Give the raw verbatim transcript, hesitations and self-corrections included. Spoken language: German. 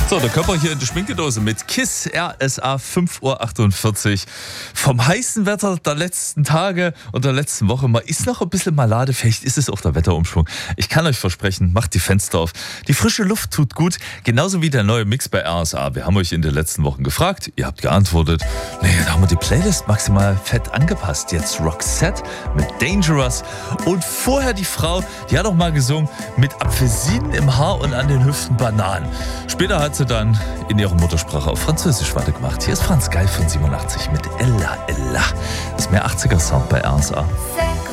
So, der Körper hier in der Schminkedose mit KISS R S A fünf Uhr achtundvierzig. Vom heißen Wetter der letzten Tage und der letzten Woche. Man ist noch ein bisschen malade, vielleicht ist es auch der Wetterumschwung. Ich kann euch versprechen, macht die Fenster auf. Die frische Luft tut gut, genauso wie der neue Mix bei R S A. Wir haben euch in den letzten Wochen gefragt, ihr habt geantwortet. Naja, da haben wir die Playlist maximal fett angepasst. Jetzt Roxette mit Dangerous und vorher die Frau, die hat auch mal gesungen mit Apfelsinen im Haar und an den Hüften Bananen. Später hat sie dann in ihrer Muttersprache auf Französisch weitergemacht. Hier ist Franz Geil von siebenundachtzig mit Ella Ella. Das ist mehr achtziger Sound bei R S A.